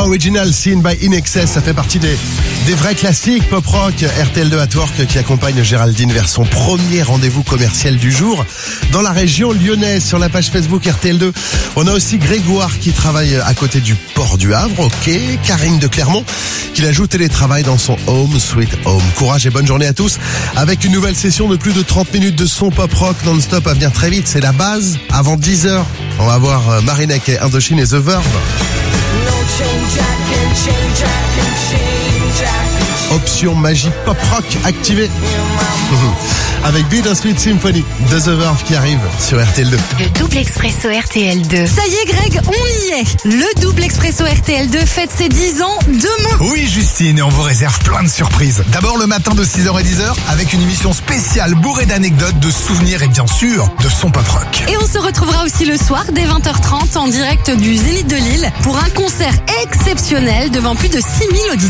Original Scene by In Excess, ça fait partie des vrais classiques pop-rock. RTL2 at Work qui accompagne Géraldine vers son premier rendez-vous commercial du jour dans la région lyonnaise. Sur la page Facebook RTL2, on a aussi Grégoire qui travaille à côté du port du Havre, ok. Karine de Clermont qui la joue télétravail dans son Home Sweet Home. Courage et bonne journée à tous avec une nouvelle session de plus de 30 minutes de son pop-rock non-stop à venir très vite. C'est la base avant 10h. On va voir Marinek et Indochine et The Verve. Option magie pop-rock activée. Avec Be The Sweet Symphony de The Verve qui arrive sur RTL2. Le double expresso RTL2. Ça y est Greg, on y est. Le double expresso RTL2 fête ses 10 ans demain. Oui Justine, et on vous réserve plein de surprises. D'abord le matin de 6h et 10h avec une émission spéciale bourrée d'anecdotes, de souvenirs et bien sûr de son pop rock. Et on se retrouvera aussi le soir dès 20h30 en direct du Zénith de Lille pour un concert exceptionnel devant plus de 6000 auditeurs.